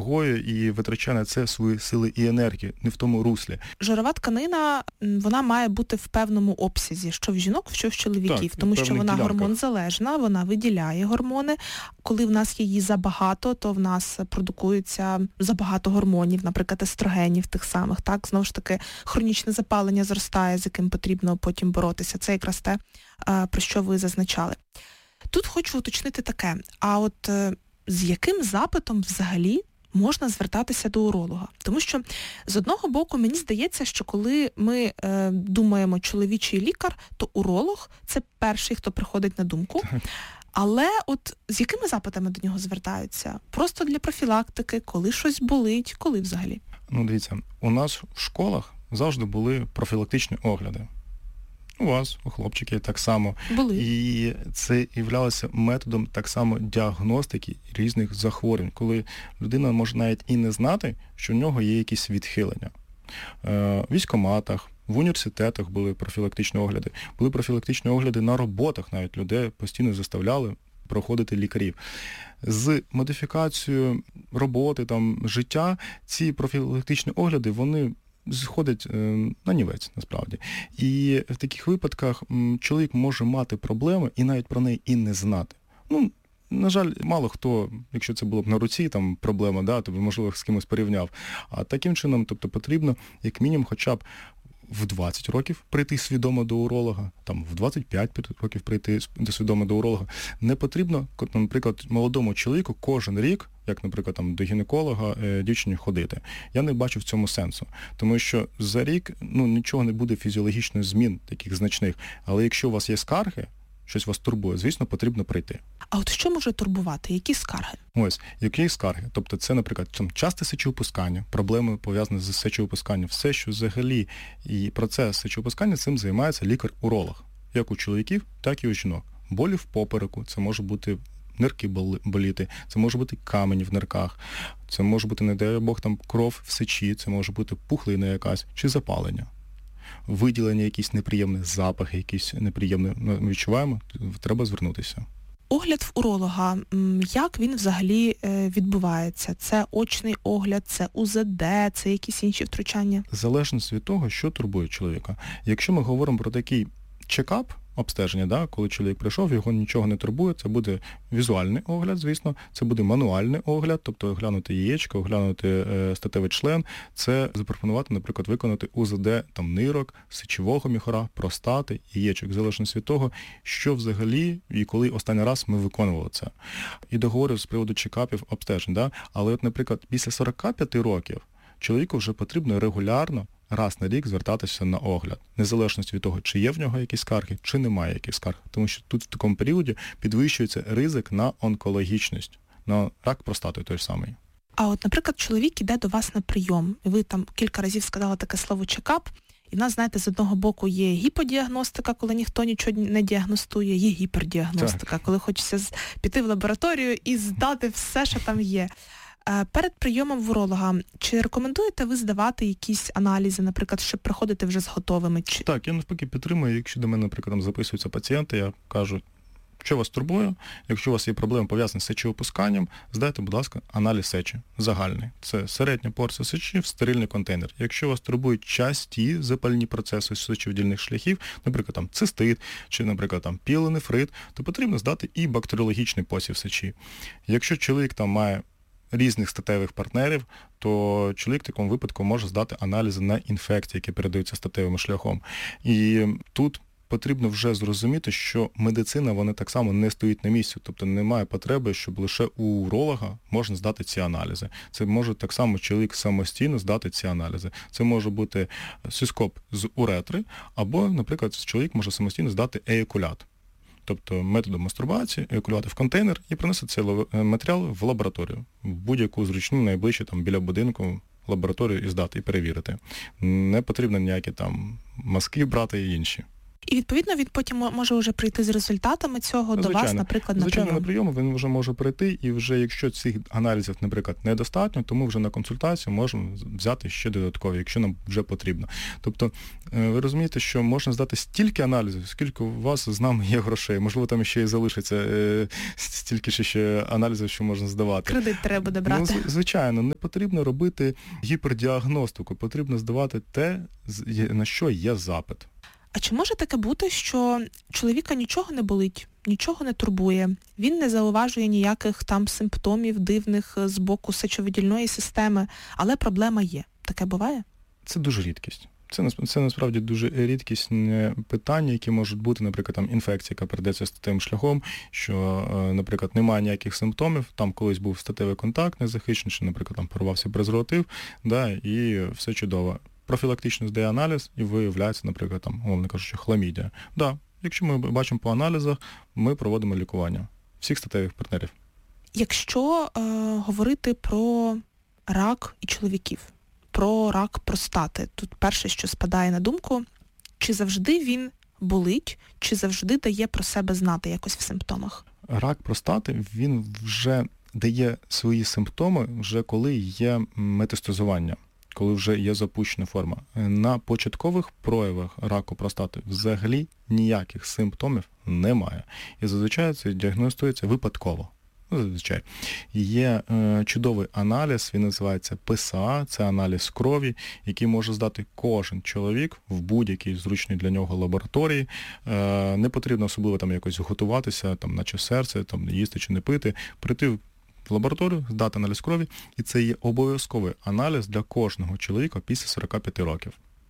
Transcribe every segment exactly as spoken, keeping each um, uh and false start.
вагою і витрачає на це свої сили і енергію, не в тому руслі. Жирова тканина, вона має бути в певному обсязі, що в жінок, що в чоловіків, так, тому що вона ділянках. гормонзалежна, вона виділяє гормони. Коли в нас її забагато, то в нас продукується забагато гормонів, наприклад, естрогенів тих самих, так, знову ж таки, хронічне запалення зростає, з яким потрібно потім боротися. Це якраз те, про що ви зазначали. Тут хочу уточнити таке, а от з яким запитом взагалі можна звертатися до уролога? Тому що, з одного боку, мені здається, що коли ми е, думаємо чоловічий лікар, то уролог – це перший, хто приходить на думку. Але от з якими запитами до нього звертаються? Просто для профілактики, коли щось болить, коли взагалі? Ну, дивіться, у нас в школах завжди були профілактичні огляди. У вас, у хлопчиків так само. Були. І це являлося методом так само діагностики різних захворювань, коли людина може навіть і не знати, що в нього є якісь відхилення. В військкоматах, в університетах були профілактичні огляди, були профілактичні огляди на роботах, навіть людей постійно заставляли проходити лікарів. З модифікацією роботи, там, життя, ці профілактичні огляди, вони сходить на нівець, насправді. І в таких випадках чоловік може мати проблеми і навіть про неї і не знати. Ну, на жаль, мало хто, якщо це було б на руці, там проблема, да, то б, можливо, з кимось порівняв. А таким чином, тобто, потрібно, як мінімум, хоча б в двадцять років прийти свідомо до уролога, там в двадцять п'ять років прийти свідомо до уролога. Не потрібно, наприклад, молодому чоловіку кожен рік, як, наприклад, там, до гінеколога е, дівчині ходити. Я не бачу в цьому сенсу. Тому що за рік, ну, нічого не буде фізіологічних змін таких значних. Але якщо у вас є скарги, щось вас турбує, звісно, потрібно прийти. А от що може турбувати? Які скарги? Ось, які скарги? Тобто це, наприклад, там, часте сечовипускання, проблеми пов'язані з сечовипусканням, все, що взагалі і процес сечовипускання, цим займається лікар-уролог. Як у чоловіків, так і у жінок. Болі в попереку, це може бути нирки боліти, це може бути камені в нирках, це може бути, не дай Бог, там кров в сечі, це може бути пухлина якась, чи запалення. Виділення, якісь неприємні запахи, якісь неприємні, ми відчуваємо, треба звернутися. Огляд в уролога, як він взагалі відбувається? Це очний огляд, це у зет де, це якісь інші втручання? Залежно від того, що турбує чоловіка. Якщо ми говоримо про такий чекап, обстеження, да, коли чоловік прийшов, його нічого не турбує, це буде візуальний огляд, звісно, це буде мануальний огляд, тобто оглянути яєчко, оглянути е, статевий член, це запропонувати, наприклад, виконати у зет де там, нирок, сечового міхура, простати, яєчок, залежно від того, що взагалі і коли останній раз ми виконували це. І договорив з приводу чекапів, обстежень, да, але от, наприклад, після сорока п'яти років чоловіку вже потрібно регулярно раз на рік звертатися на огляд, незалежно від того, чи є в нього якісь скарги, чи немає якихось скарг. Тому що тут в такому періоді підвищується ризик на онкологічність, на рак простати той самий. А от, наприклад, чоловік іде до вас на прийом, і ви там кілька разів сказали таке слово «чекап», і в нас, знаєте, з одного боку є гіподіагностика, коли ніхто нічого не діагностує, є гіпердіагностика, так, коли хочеться піти в лабораторію і здати все, що там є. Перед прийомом в уролога, чи рекомендуєте ви здавати якісь аналізи, наприклад, щоб приходити вже з готовими? Чи... Так, я навпаки підтримую. Якщо до мене, наприклад, там записуються пацієнти, я кажу, що вас турбує, якщо у вас є проблеми пов'язані з сечовипусканням, здайте, будь ласка, аналіз сечі загальний. Це середня порція сечі в стерильний контейнер. Якщо вас турбують часті запальні процеси сечовидільних шляхів, наприклад, там цистит, чи, наприклад, там піелонефрит, то потрібно здати і бактеріологічний посів сечі. Якщо чоловік там має різних статевих партнерів, то чоловік в такому випадку може здати аналізи на інфекції, які передаються статевим шляхом. І тут потрібно вже зрозуміти, що медицина, вона так само не стоїть на місці, тобто немає потреби, щоб лише у уролога можна здати ці аналізи. Це може так само чоловік самостійно здати ці аналізи. Це може бути сіскоп з уретри, або, наприклад, чоловік може самостійно здати еякулят. Тобто методом мастурбації, еякулювати в контейнер і принести цей матеріал в лабораторію, в будь-яку зручну, найближче, там, біля будинку, лабораторію і здати, і перевірити. Не потрібно ніякі там мазки брати і інші. І, відповідно, він потім може вже прийти з результатами цього Звичайно. до вас, наприклад, на Звичайно, прийом. на прийом він вже може прийти, і вже якщо цих аналізів, наприклад, недостатньо, то ми вже на консультацію можемо взяти ще додаткові, якщо нам вже потрібно. Тобто, ви розумієте, що можна здати стільки аналізів, скільки у вас з нами є грошей. Можливо, там ще й залишиться е, стільки ще аналізів, що можна здавати. Кредит треба буде брати. Ну, звичайно, не потрібно робити гіпердіагностику, потрібно здавати те, на що є запит. А чи може таке бути, що чоловіка нічого не болить, нічого не турбує, він не зауважує ніяких там симптомів дивних з боку сечовидільної системи, але проблема є? Таке буває? Це дуже рідкість. Це, це насправді дуже рідкісне питання, які можуть бути, наприклад, там інфекція, яка передається статевим шляхом, що, наприклад, немає ніяких симптомів, там колись був статевий контакт незахищений, що, наприклад, там порвався презерватив, да, і все чудово. Профілактично здає аналіз і виявляється, наприклад, там, умовно кажучи, хламідія. Да, якщо ми бачимо по аналізах, ми проводимо лікування всіх статевих партнерів. Якщо е, говорити про рак і чоловіків, про рак простати, тут перше, що спадає на думку, чи завжди він болить, чи завжди дає про себе знати якось в симптомах? Рак простати, він вже дає свої симптоми, вже коли є метастазування, коли вже є запущена форма. На початкових проявах раку простати взагалі ніяких симптомів немає. І зазвичай це діагностується випадково. Ну, зазвичай. Є е, чудовий аналіз, він називається пе ес а, це аналіз крові, який може здати кожен чоловік в будь-якій зручній для нього лабораторії. Е, не потрібно особливо там якось готуватися, там, наче серце, там, їсти чи не пити, прийти в лабораторію, здати аналіз крові, і це є обов'язковий аналіз для кожного чоловіка після сорока п'яти років.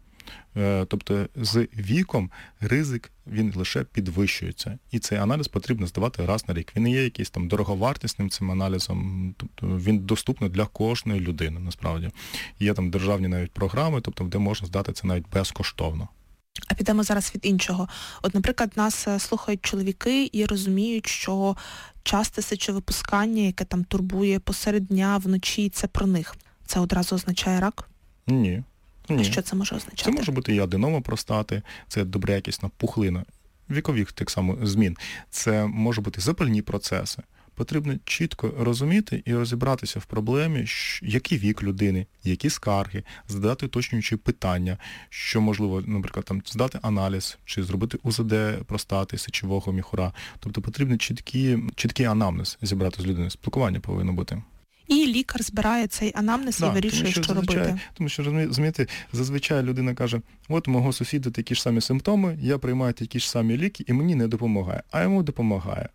Тобто з віком ризик, він лише підвищується. І цей аналіз потрібно здавати раз на рік. Він не є якийсь там дороговартісним цим аналізом, тобто він доступний для кожної людини, насправді. Є там державні навіть програми, тобто де можна здати це навіть безкоштовно. А підемо зараз від іншого. От, наприклад, нас слухають чоловіки і розуміють, що часте сечовипускання, яке там турбує посеред дня, вночі, це про них. Це одразу означає рак? Ні. Ні. А що це може означати? Це може бути і аденома простати, це доброякісна пухлина вікових так само змін. Це може бути запальні процеси. Потрібно чітко розуміти і розібратися в проблемі, який вік людини, які скарги, задати уточнюючі питання, що можливо, наприклад, там здати аналіз, чи зробити у зет де простати, сечового міхура. Тобто потрібно чіткий, чіткий анамнез зібрати з людини. Спілкування повинно бути. І лікар збирає цей анамнез да, і вирішує, тому що, що робити. Тому що, розумієте, зазвичай людина каже, от у мого сусіда такі ж самі симптоми, я приймаю такі ж самі ліки, і мені не допомагає, а йому допомагає.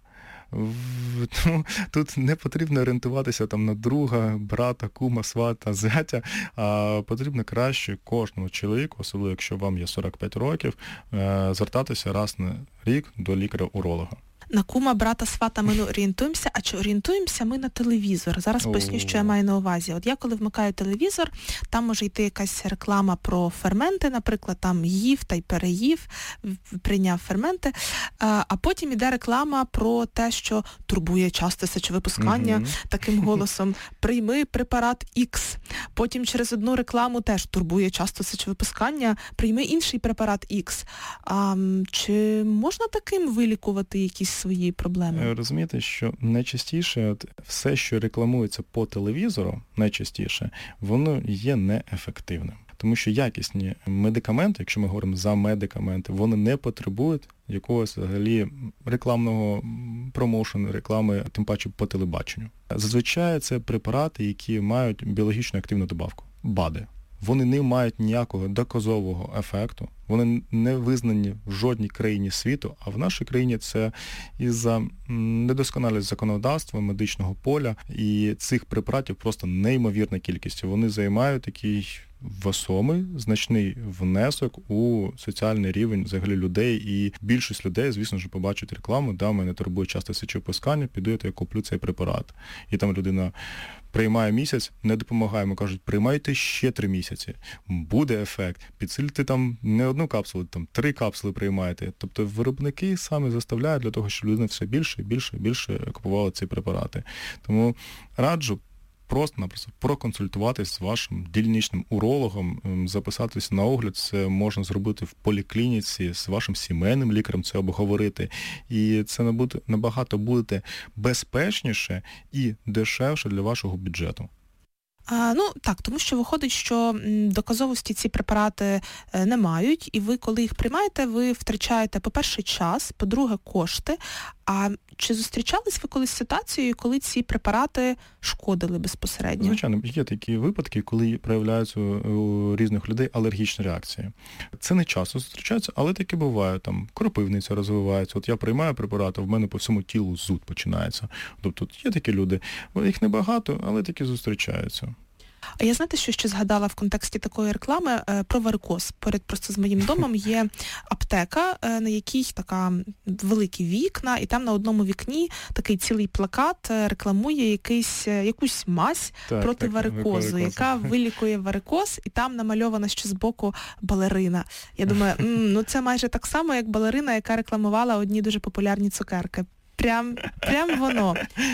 Тому тут не потрібно орієнтуватися там на друга, брата, кума, свата, зятя, а потрібно краще кожному чоловіку, особливо якщо вам є сорок п'ять років, звертатися раз на рік до лікаря-уролога. На кума, брата, свата ми не орієнтуємося, а чи орієнтуємося ми на телевізор? Зараз поясню, що я маю на увазі. От я коли вмикаю телевізор, там може йти якась реклама про ферменти, наприклад, там їв та й переїв, прийняв ферменти, а потім іде реклама про те, що турбує часте сечовипускання, угу. таким голосом, прийми препарат Х. Потім через одну рекламу теж турбує часто сечовипускання, прийми інший препарат Х. А, чи можна таким вилікувати якісь свої проблеми? Розумієте, що найчастіше от, все, що рекламується по телевізору, найчастіше, воно є неефективним. Тому що якісні медикаменти, якщо ми говоримо за медикаменти, вони не потребують якогось взагалі рекламного промоушену, реклами, тим паче по телебаченню. Зазвичай це препарати, які мають біологічно активну добавку, БАДи. Вони не мають ніякого доказового ефекту, вони не визнані в жодній країні світу, а в нашій країні це із-за недосконалості законодавства, медичного поля, і цих препаратів просто неймовірна кількість. Вони займають такий весомий, значний внесок у соціальний рівень взагалі людей, і більшість людей, звісно ж, побачать рекламу, да, мене турбує часто сечовипускання, піду, я куплю цей препарат. І там людина приймає місяць, не допомагає, йому кажуть, приймайте ще три місяці, буде ефект, підсильте там не одну капсулу, там три капсули приймаєте. Тобто виробники саме заставляють для того, щоб людина все більше і більше і більше купувала ці препарати. Тому раджу просто-напросто проконсультуватись з вашим дільничним урологом, записатись на огляд, це можна зробити в поліклініці, з вашим сімейним лікарем це обговорити. І це набагато буде безпечніше і дешевше для вашого бюджету. А, ну, так, тому що виходить, що доказовості ці препарати не мають, і ви, коли їх приймаєте, ви втрачаєте, по-перше, час, по-друге, кошти. А чи зустрічались ви колись з ситуацією, коли ці препарати шкодили безпосередньо? Звичайно, є такі випадки, коли проявляються у різних людей алергічні реакції. Це не часто зустрічається, але таке буває. Там кропивниця розвивається. От я приймаю препарати, в мене по всьому тілу зуд починається. Тобто є такі люди. Їх небагато, але такі зустрічаються. А я, знаєте, що ще згадала в контексті такої реклами про варикоз. Поряд просто з моїм домом є аптека, на якій така великі вікна, і там на одному вікні такий цілий плакат рекламує якийсь, якусь мазь так, проти так, варикозу, яка вилікує варикоз, і там намальована ще збоку балерина. Я думаю, ну це майже так само, як балерина, яка рекламувала одні дуже популярні цукерки. Прям, прям воно.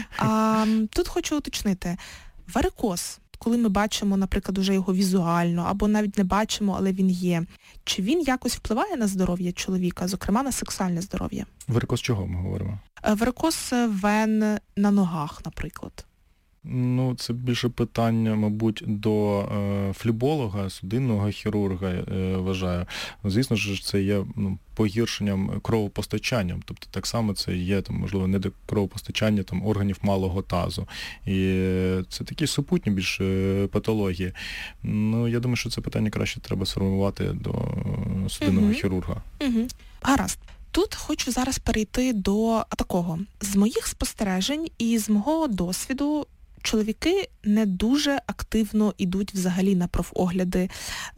А тут хочу уточнити. Варикоз, коли ми бачимо, наприклад, уже його візуально, або навіть не бачимо, але він є, чи він якось впливає на здоров'я чоловіка, зокрема на сексуальне здоров'я? Варикоз чого ми говоримо? Варикоз вен на ногах, наприклад. Ну, це більше питання, мабуть, до е, флеболога, судинного хірурга, е, вважаю. Звісно ж, це є ну, погіршенням кровопостачанням. Тобто так само це є, там, можливо, не до кровопостачання там, органів малого тазу. І це такі супутні більше патології. Ну, я думаю, що це питання краще треба сформувати до судинного uh-huh. хірурга. Uh-huh. Гаразд. Тут хочу зараз перейти до такого. З моїх спостережень і з мого досвіду чоловіки не дуже активно йдуть взагалі на профогляди,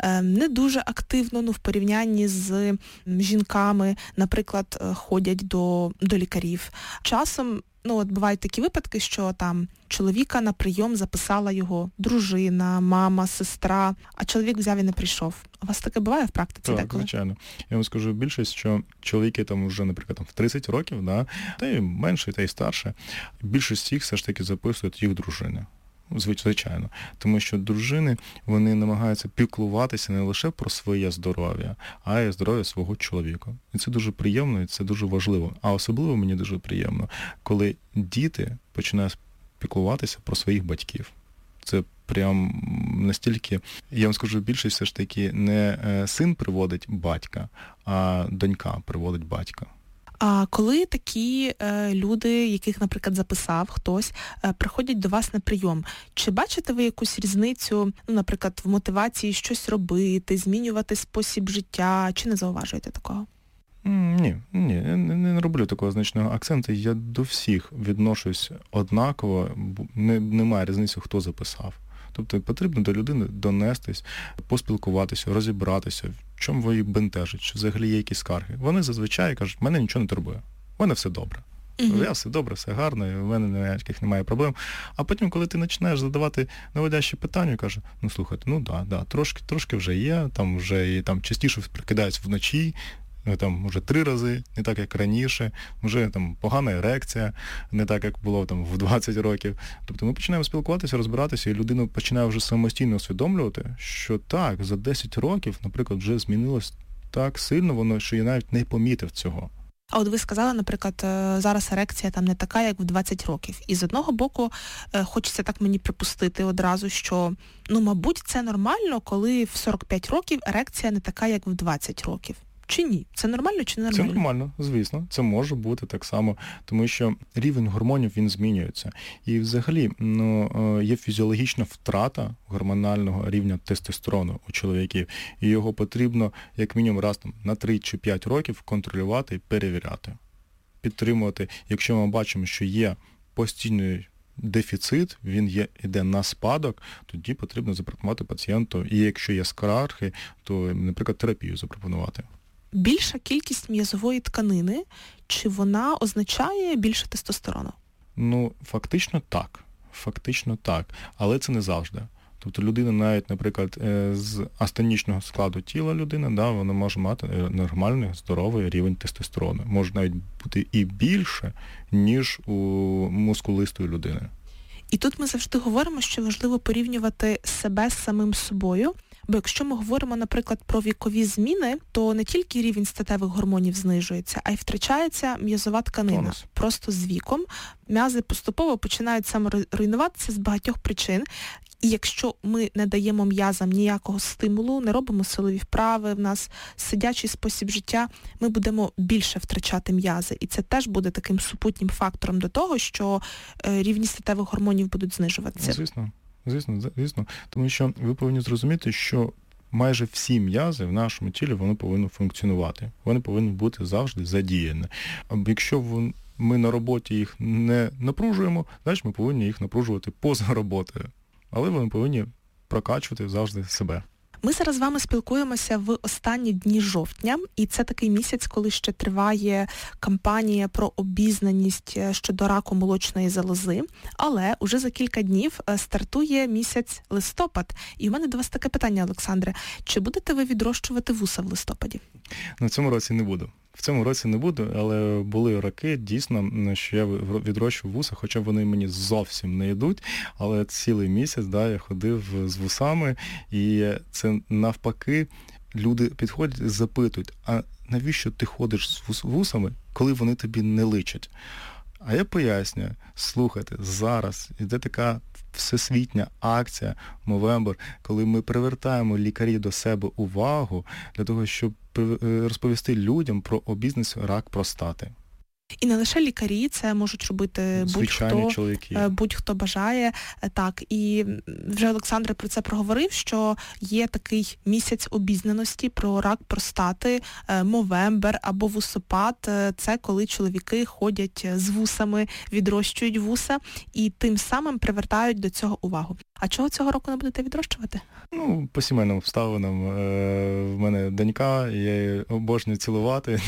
не дуже активно ну, в порівнянні з жінками, наприклад, ходять до, до лікарів. Часом, ну от бувають такі випадки, що там чоловіка на прийом записала його дружина, мама, сестра, а чоловік взяв і не прийшов. У вас таке буває в практиці? Так, деколи? Звичайно. Я вам скажу більшість, що чоловіки там вже, наприклад, там, в тридцять років, да, та й менше, та й старше, більшість їх все ж таки записують їх дружини. Звичайно. Тому що дружини, вони намагаються піклуватися не лише про своє здоров'я, а й здоров'я свого чоловіка. І це дуже приємно, і це дуже важливо. А особливо мені дуже приємно, коли діти починають піклуватися про своїх батьків. Це прям настільки, я вам скажу, більше все ж таки не син приводить батька, а донька приводить батька. А коли такі е, люди, яких, наприклад, записав хтось, е, приходять до вас на прийом, чи бачите ви якусь різницю, ну, наприклад, в мотивації щось робити, змінювати спосіб життя, чи не зауважуєте такого? Ні, ні, я не роблю такого значного акценту. Я до всіх відношусь однаково, не, немає різниці, хто записав. Тобто потрібно до людини донестись, поспілкуватися, розібратися, в чому ви її бентежить, чи взагалі є якісь скарги. Вони зазвичай кажуть, мене нічого не турбує, в мене все добре. Uh-huh. Я все добре, все гарно, і в мене ніяких немає проблем. А потім, коли ти починаєш задавати наводящі питання, каже, ну слухайте, ну да, да, трошки, трошки вже є, там вже і там частіше прикидаються вночі, там вже три рази, не так, як раніше, вже там погана ерекція, не так, як було там в двадцять років. Тобто ми починаємо спілкуватися, розбиратися, і людина починає вже самостійно усвідомлювати, що так, за десять років, наприклад, вже змінилось так сильно воно, що я навіть не помітив цього. А от ви сказали, наприклад, зараз ерекція там не така, як в двадцять років. І з одного боку, хочеться так мені припустити одразу, що, ну, мабуть, це нормально, коли в сорок п'ять років ерекція не така, як в двадцять років. Чи ні? Це нормально чи не нормально? Це нормально, звісно. Це може бути так само, тому що рівень гормонів, він змінюється. І взагалі, ну, є фізіологічна втрата гормонального рівня тестостерону у чоловіків. І його потрібно, як мінімум, раз там, на три чи п'ять років контролювати і перевіряти. Підтримувати. Якщо ми бачимо, що є постійний дефіцит, він є, йде на спадок, тоді потрібно запропонувати пацієнту. І якщо є скарги, то, наприклад, терапію запропонувати. Більша кількість м'язової тканини, чи вона означає більше тестостерону? Ну, фактично так. Фактично так. Але це не завжди. Тобто людина навіть, наприклад, з астенічного складу тіла людини, да, вона може мати нормальний, здоровий рівень тестостерону. Може навіть бути і більше, ніж у мускулистої людини. І тут ми завжди говоримо, що важливо порівнювати себе з самим собою. Бо якщо ми говоримо, наприклад, про вікові зміни, то не тільки рівень статевих гормонів знижується, а й втрачається м'язова тканина. Тонус. Просто з віком м'язи поступово починають саморуйнуватися з багатьох причин. І якщо ми не даємо м'язам ніякого стимулу, не робимо силові вправи, в нас сидячий спосіб життя, ми будемо більше втрачати м'язи. І це теж буде таким супутнім фактором до того, що рівні статевих гормонів будуть знижуватися. Звісно. Звісно, звісно. Тому що ви повинні зрозуміти, що майже всі м'язи в нашому тілі, вони повинні функціонувати. Вони повинні бути завжди задіяні. Якщо ми на роботі їх не напружуємо, значить ми повинні їх напружувати поза роботою. Але вони повинні прокачувати завжди себе. Ми зараз з вами спілкуємося в останні дні жовтня, і це такий місяць, коли ще триває кампанія про обізнаність щодо раку молочної залози, але уже за кілька днів стартує місяць листопад. І у мене до вас таке питання, Олександре. Чи будете ви відрощувати вуса в листопаді? Ну, в цьому році не буду. В цьому році не буду, але були роки, дійсно, що я відрощував вуса, хоча вони мені зовсім не йдуть, але цілий місяць, да, я ходив з вусами, і це навпаки, люди підходять і запитують, а навіщо ти ходиш з вусами, коли вони тобі не личать? А я пояснюю, слухайте, зараз іде така всесвітня акція Movember, коли ми привертаємо лікарі до себе увагу для того, щоб розповісти людям про обізнаність рак простати. І не лише лікарі, це можуть робити будь-хто, чоловіки. будь-хто бажає. Так, і вже Олександр про це проговорив, що є такий місяць обізнаності про рак простати, Movember або вусопад. Це коли чоловіки ходять з вусами, відрощують вуса і тим самим привертають до цього увагу. А чого цього року не будете відрощувати? Ну, по сімейним обставинам. В мене донька, я її обожнюю цілувати,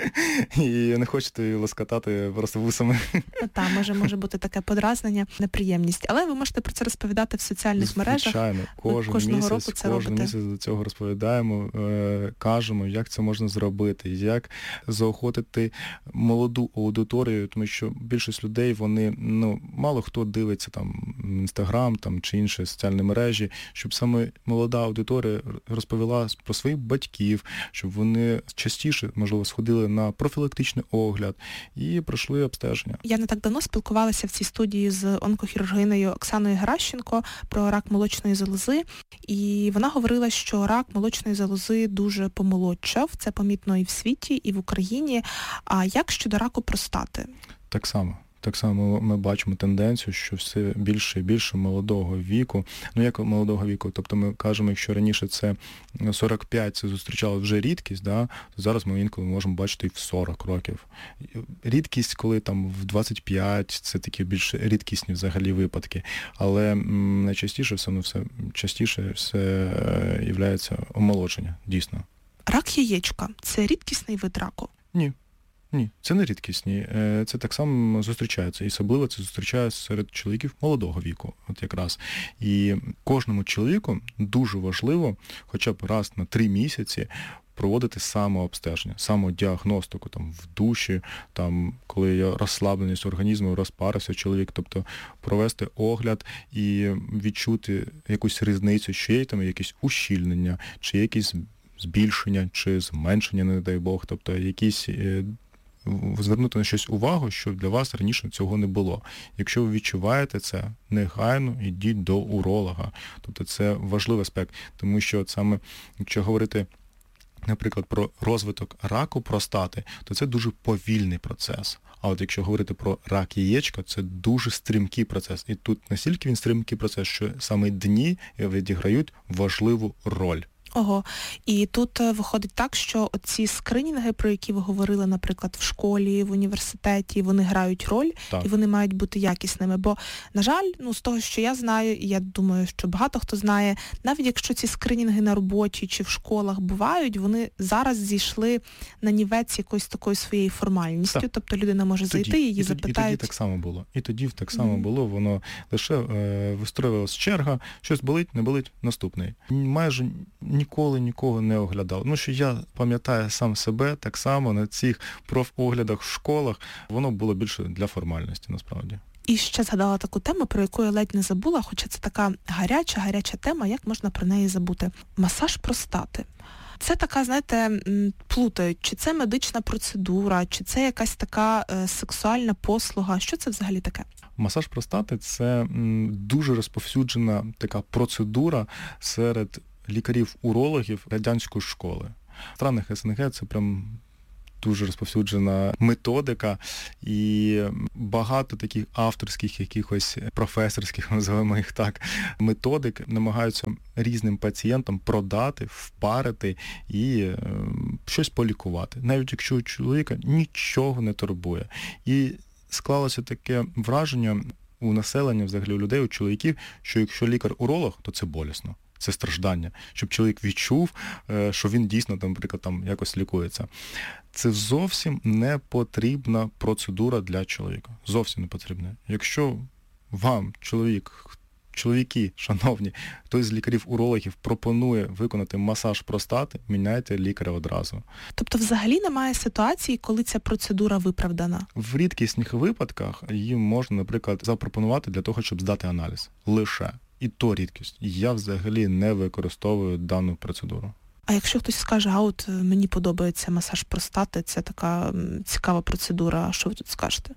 і не хочете її лоскотати просто вусами. Ну, так, може, може бути таке подразнення, неприємність. Але ви можете про це розповідати в соціальних мережах. Звичайно, кожен кожного місяць, року це кожен робите. місяць до цього розповідаємо, кажемо, як це можна зробити, як заохотити молоду аудиторію, тому що більшість людей, вони, ну, мало хто дивиться там Інстаграм там чи інші соціальні мережі, щоб саме молода аудиторія розповіла про своїх батьків, щоб вони частіше, можливо, сходили на профілактичний огляд і пройшли обстеження. Я не так давно спілкувалася в цій студії з онкохірургинею Оксаною Геращенко про рак молочної залози, і вона говорила, що рак молочної залози дуже помолодшав, це помітно і в світі, і в Україні. А як щодо раку простати? Так само. Так само ми бачимо тенденцію, що все більше і більше молодого віку, ну як молодого віку, тобто ми кажемо, якщо раніше це сорок п'ять, це зустрічало вже рідкість, да, то зараз ми інколи можемо бачити і в сорок років. Рідкість, коли там в двадцять п'ять, це такі більш рідкісні взагалі випадки, але м, найчастіше все, ну, все частіше все е, являється омолодження, дійсно. Рак яєчка – це рідкісний вид раку? Ні. Ні, це не рідкісні. Це так само зустрічається. І особливо це зустрічається серед чоловіків молодого віку. От якраз. І кожному чоловіку дуже важливо хоча б раз на три місяці проводити самообстеження, самодіагностику там в душі, там коли є розслабленість організму, розпарився чоловік, тобто провести огляд і відчути якусь різницю, чи є там якісь ущільнення, чи є якісь збільшення, чи зменшення, не дай Бог, тобто якісь звернути на щось увагу, що для вас раніше цього не було. Якщо ви відчуваєте це, негайно йдіть до уролога. Тобто це важливий аспект, тому що саме, якщо говорити, наприклад, про розвиток раку простати, то це дуже повільний процес. А от якщо говорити про рак яєчка, це дуже стрімкий процес. І тут настільки він стрімкий процес, що саме дні відіграють важливу роль. Ого. І тут виходить так, що ці скринінги, про які ви говорили, наприклад, в школі, в університеті, вони грають роль, так. І вони мають бути якісними. Бо, на жаль, ну, з того, що я знаю, і я думаю, що багато хто знає, навіть якщо ці скринінги на роботі чи в школах бувають, вони зараз зійшли на нівець якоюсь такою своєю формальністю. Так. Тобто людина може тоді, зайти, її і запитають. І тоді так само було. І тоді так само mm-hmm. було, воно лише е, вистроювалась черга, щось болить, не болить, наступний. Майже ніколи нікого не оглядав. Ну, що я пам'ятаю сам себе, так само на цих профоглядах в школах, воно було більше для формальності, насправді. І ще згадала таку тему, про яку я ледь не забула, хоча це така гаряча-гаряча тема, як можна про неї забути. Масаж простати. Це така, знаєте, плутають, чи це медична процедура, чи це якась така е, сексуальна послуга. Що це взагалі таке? Масаж простати – це дуже розповсюджена така процедура серед лікарів-урологів радянської школи. В странах СНГ це прям дуже розповсюджена методика, і багато таких авторських, якихось професорських, називаємо їх так, методик намагаються різним пацієнтам продати, впарити і е, щось полікувати. Навіть якщо у чоловіка нічого не турбує. І склалося таке враження у населення, взагалі у людей, у чоловіків, що якщо лікар-уролог, то це болісно. Це страждання, щоб чоловік відчув, що він дійсно, там, наприклад, там якось лікується. Це зовсім не потрібна процедура для чоловіка. Зовсім не потрібна. Якщо вам, чоловік, чоловіки, шановні, хтось з лікарів-урологів пропонує виконати масаж простати, міняйте лікаря одразу. Тобто взагалі немає ситуації, коли ця процедура виправдана? В рідкісних випадках їм можна, наприклад, запропонувати для того, щоб здати аналіз. Лише. І то рідкість. Я взагалі не використовую дану процедуру. А якщо хтось скаже, а от мені подобається масаж простати, це така цікава процедура, а що ви тут скажете?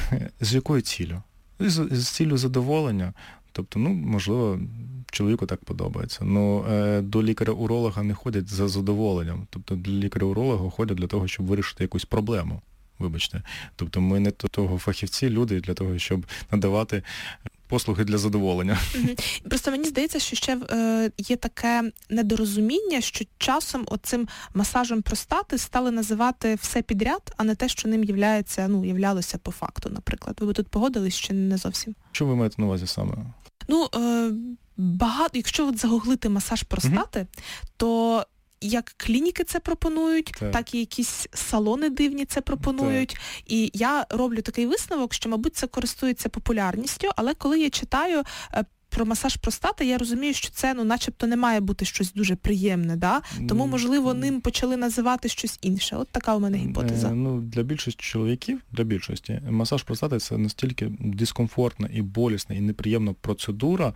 З якою ціллю? З, з ціллю задоволення. Тобто, ну, можливо, чоловіку так подобається. Ну, е, до лікаря-уролога не ходять за задоволенням. Тобто, до лікаря-уролога ходять для того, щоб вирішити якусь проблему. Вибачте. Тобто, ми не того фахівці, люди для того, щоб надавати послуги для задоволення. Угу. Просто мені здається, що ще е, є таке недорозуміння, що часом оцим масажем простати стали називати все підряд, а не те, що ним являється, ну, являлося по факту, наприклад. Ви б тут погодились, чи не зовсім? Що ви маєте на увазі саме? Ну, е, багато, якщо от загуглити масаж простати, угу. то як клініки це пропонують, так. так і якісь салони дивні це пропонують. Так. І я роблю такий висновок, що, мабуть, це користується популярністю, але коли я читаю про масаж простати, я розумію, що це, ну, начебто не має бути щось дуже приємне, да? Тому, можливо, ним почали називати щось інше. От така у мене гіпотеза. Е, ну, для більшості чоловіків, для більшості, масаж простати – це настільки дискомфортна і болісна, і неприємна процедура,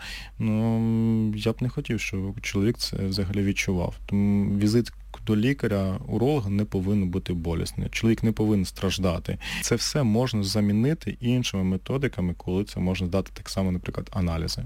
ну, я б не хотів, щоб чоловік це взагалі відчував. Тому візит до лікаря, уролога не повинен бути болісним. Чоловік не повинен страждати. Це все можна замінити іншими методиками, коли це можна здати так само, наприклад, аналізи.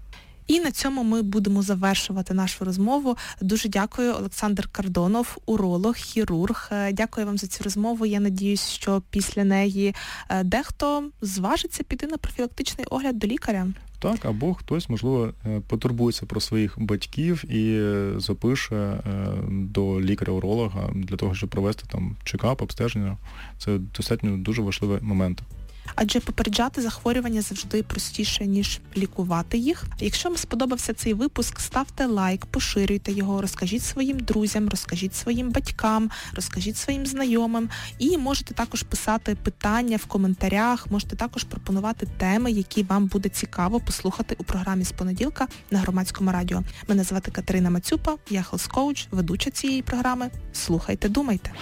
І на цьому ми будемо завершувати нашу розмову. Дуже дякую, Олександр Кардонов, уролог, хірург. Дякую вам за цю розмову. Я надіюсь, що після неї дехто зважиться піти на профілактичний огляд до лікаря. Так, або хтось, можливо, потурбується про своїх батьків і запише до лікаря-уролога для того, щоб провести там чекап, обстеження. Це достатньо дуже важливий момент. Адже попереджати захворювання завжди простіше, ніж лікувати їх. Якщо вам сподобався цей випуск, ставте лайк, поширюйте його, розкажіть своїм друзям, розкажіть своїм батькам, розкажіть своїм знайомим. І можете також писати питання в коментарях, можете також пропонувати теми, які вам буде цікаво послухати у програмі з понеділка на Громадському радіо. Мене звати Катерина Мацюпа, я хелс-коуч, ведуча цієї програми. Слухайте, думайте.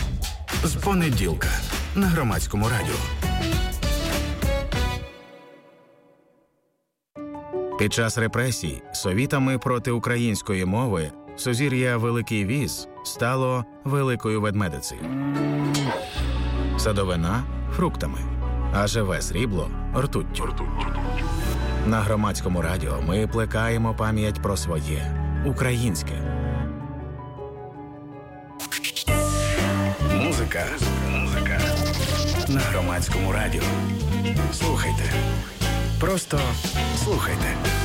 З понеділка на Громадському радіо. Під час репресій совітами проти української мови сузір'я Великий Віз стало Великою Ведмедицею. Садовина – фруктами, а живе срібло – ртуттю. На Громадському радіо ми плекаємо пам'ять про своє українське. Музика. Музика. На Громадському радіо. Слухайте. Просто слухайте.